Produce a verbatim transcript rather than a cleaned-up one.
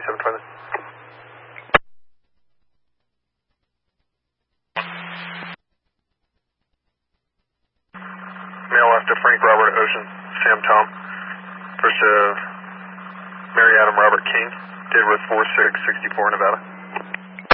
twenty-seven twenty. Mail left to Frank Robert Ocean, Sam Tom. First of Mary Adam Robert King, did with four six sixty-four Nevada.